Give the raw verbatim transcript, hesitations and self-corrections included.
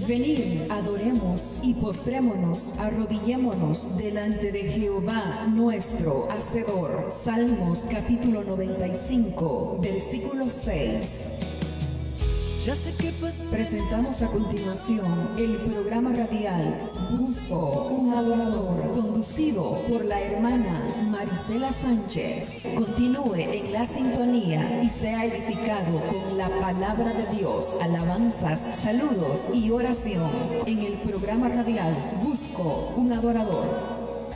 Venid, adoremos y postrémonos, arrodillémonos delante de Jehová nuestro Hacedor. Salmos capítulo noventa y cinco, versículo seis. Ya sé que Presentamos a continuación el programa radial Busco un Adorador, conducido por la hermana Marisela Sánchez. Continúe en la sintonía y sea edificado con la palabra de Dios, alabanzas, saludos y oración en el programa radial Busco un Adorador.